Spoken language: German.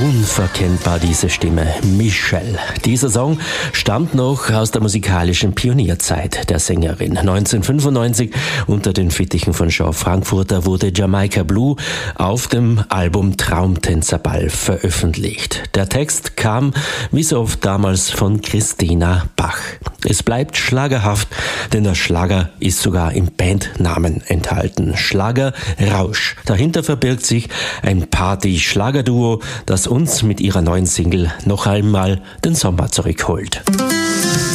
Unverkennbar diese Stimme, Michelle. Dieser Song stammt noch aus der musikalischen Pionierzeit der Sängerin. 1995 unter den Fittichen von Jean Frankfurter wurde Jamaica Blue auf dem Album Traumtänzerball veröffentlicht. Der Text kam, wie so oft damals, von Christina Bach. Es bleibt schlagerhaft, denn der Schlager ist sogar im Bandnamen enthalten. Schlager Rausch. Dahinter verbirgt sich ein Party-Schlagerduo, das uns mit ihrer neuen Single noch einmal den Sommer zurückholt.